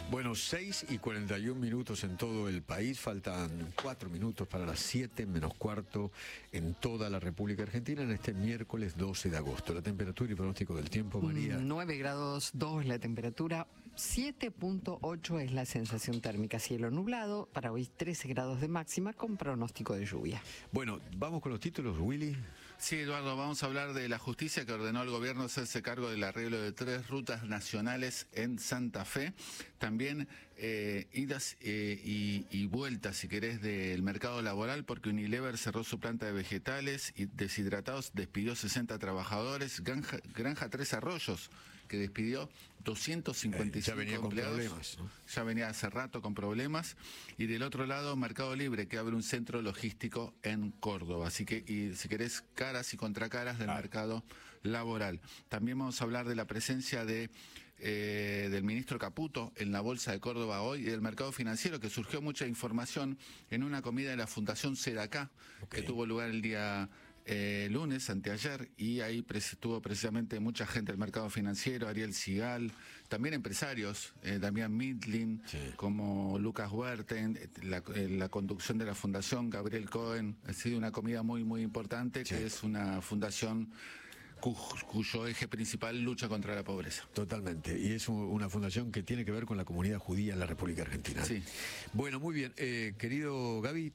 Bueno, 6:41 en todo el país, faltan 4 minutos para las 7:15 en toda la República Argentina en este miércoles 12 de agosto. La temperatura y pronóstico del tiempo, María. 9 grados 2 la temperatura, 7.8 es la sensación térmica, cielo nublado, para hoy 13 grados de máxima con pronóstico de lluvia. Bueno, vamos con los títulos, Willy. Sí, Eduardo, vamos a hablar de la justicia que ordenó al gobierno hacerse cargo del arreglo de 3 rutas nacionales en Santa Fe. También idas y vueltas, si querés, del mercado laboral, porque Unilever cerró su planta de vegetales y deshidratados, despidió 60 trabajadores. Granja Tres Arroyos, que despidió 255 ya venía empleados. Con problemas, ¿no? Ya venía hace rato con problemas. Y del otro lado, Mercado Libre, que abre un centro logístico en Córdoba. Así que, y si querés, caras y contracaras del mercado laboral. También vamos a hablar de la presencia del ministro Caputo en la Bolsa de Córdoba hoy y del mercado financiero, que surgió mucha información en una comida de la Fundación Sedacá, que tuvo lugar el día lunes, anteayer, y ahí estuvo precisamente mucha gente del mercado financiero, Ariel Sigal, también empresarios, Damián Midlin, como Lucas Huerten, la conducción de la fundación, Gabriel Cohen. Ha sido una comida muy, muy importante, que es una fundación cuyo eje principal lucha contra la pobreza. Totalmente, y es una fundación que tiene que ver con la comunidad judía en la República Argentina. Sí. Bueno, muy bien, querido Gaby.